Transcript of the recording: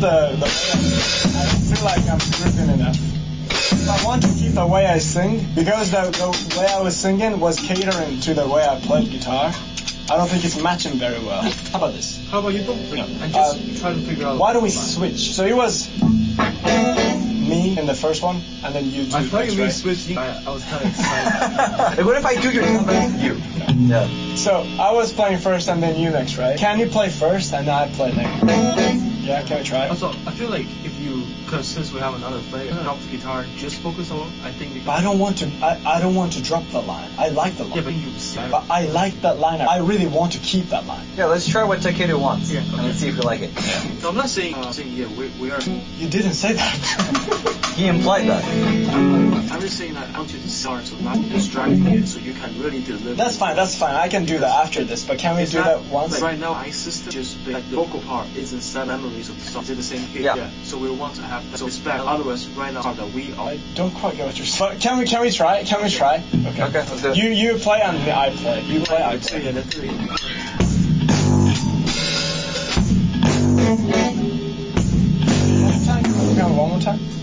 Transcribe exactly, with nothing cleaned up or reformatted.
the, the way I, I feel like I'm grooving enough. If I want to keep the way I sing, because the, the way I was singing was catering to the way I played guitar, I don't think it's matching very well. How about this? How about you don't sing and just Uh, try to figure out. Why don't we switch? So it was me in the first one, and then you do I thought you next, mean right? switching. I, I was kind of excited. Like, what if I do your number and you? Yeah. So I was playing first and then you next, right? Can you play first and then I play next? Yeah, can we try? Also, I feel like if you, because since we have another player, drop the guitar, just focus on. I think. We But I don't want to. I, I don't want to drop the line. I like the line. Yeah, but you. Sing. But I like that line. I really want to keep that line. Yeah, let's try what Takedo wants. Yeah, okay. And let's see if we like it. No, I'm not saying. Uh, saying yeah, we we are. You didn't say that. He implied that. I'm just saying that I want you to start, so not distracting it, so you can really deliver. That's fine. That's fine. I can do that after this. But can we It's do not, that once? Like right now, I system just like the vocal part is inside memories of the song. It's in the same key. Yeah. So we want to have that. So it's better. Otherwise, right now that we are. I don't quite get what you're saying. But can we can we try? Can we try? Okay. Okay, let's do it. You you play and I play. You play, I play. Yeah, that's it. One more time. Can we go one more time?